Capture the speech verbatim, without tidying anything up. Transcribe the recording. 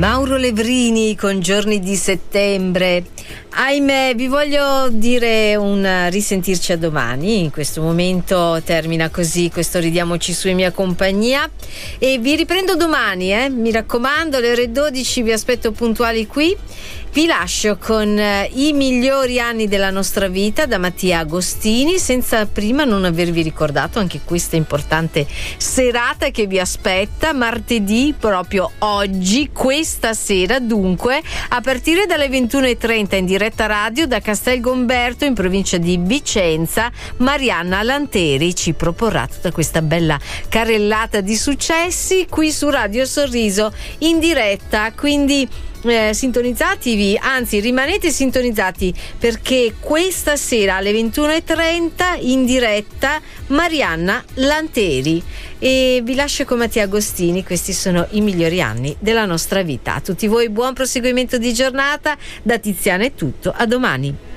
Mauro Levrini con Giorni di settembre. Ahimè, vi voglio dire un risentirci a domani. In questo momento termina così questo Ridiamoci su in mia compagnia e vi riprendo domani, eh? Mi raccomando, alle ore dodici vi aspetto puntuali qui. Vi lascio con eh, i migliori anni della nostra vita da Mattia Agostini, senza prima non avervi ricordato anche questa importante serata che vi aspetta martedì, proprio oggi, questa sera, dunque a partire dalle ventuno e trenta in diretta radio da Castelgomberto in provincia di Vicenza. Marianna Lanteri ci proporrà tutta questa bella carrellata di successi qui su Radio Sorriso in diretta, quindi Eh, sintonizzatevi, anzi rimanete sintonizzati, perché questa sera alle ventuno e trenta in diretta Marianna Lanteri. E vi lascio con Mattia Agostini. Questi sono i migliori anni della nostra vita. A tutti voi buon proseguimento di giornata. Da Tiziana è tutto, a domani.